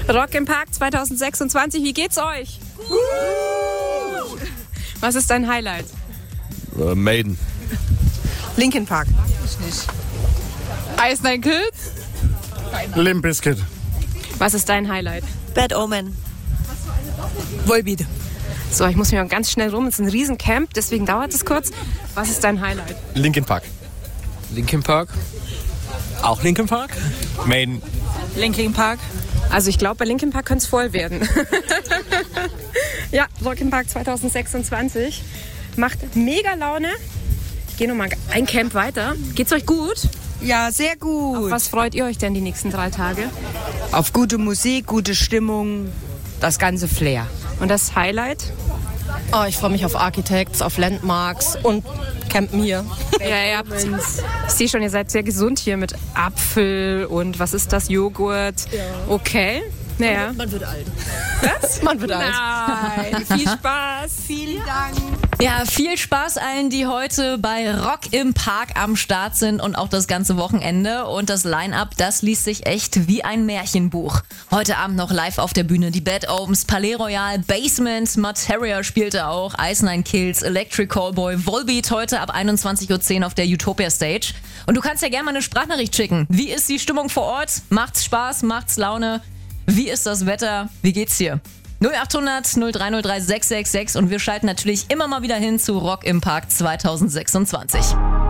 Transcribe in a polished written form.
Rock im Park 2026, wie geht's euch? Gut! Was ist dein Highlight? Maiden. Linkin Park. Ice Nine Kills? Limp Bizkit. Was ist dein Highlight? Bad Omen. Volbeat. So, ich muss mir mal ganz schnell rum. Es ist ein Riesencamp, deswegen dauert es kurz. Was ist dein Highlight? Linkin Park. Linkin Park. Auch Linkin Park? Maiden. Linkin Park. Also ich glaube, bei Linkin Park könnte es voll werden. Ja, Rock im Park 2026 macht mega Laune. Ich gehe nochmal ein Camp weiter. Geht's euch gut? Ja, sehr gut. Was freut ihr euch denn die nächsten 3 Tage? Auf gute Musik, gute Stimmung, das ganze Flair. Und das Highlight? Oh, ich freue mich auf Architects, auf Landmarks und campen hier. Ja, ich sehe schon, ihr seid sehr gesund hier mit Apfel und was ist das? Joghurt. Ja. Okay. Naja. Man wird alt. Was? Man wird alt. Nein, viel Spaß. Vielen Dank. Ja, viel Spaß allen, die heute bei Rock im Park am Start sind und auch das ganze Wochenende. Und das Line-Up, das liest sich echt wie ein Märchenbuch. Heute Abend noch live auf der Bühne die Bad Opens, Palais Royal, Basement, Materia spielte auch, Ice Nine Kills, Electric Callboy, Volbeat heute ab 21.10 Uhr auf der Utopia Stage. Und du kannst ja gerne mal eine Sprachnachricht schicken. Wie ist die Stimmung vor Ort? Macht's Spaß? Macht's Laune? Wie ist das Wetter? Wie geht's hier? 0800 0303 666 und wir schalten natürlich immer mal wieder hin zu Rock im Park 2026.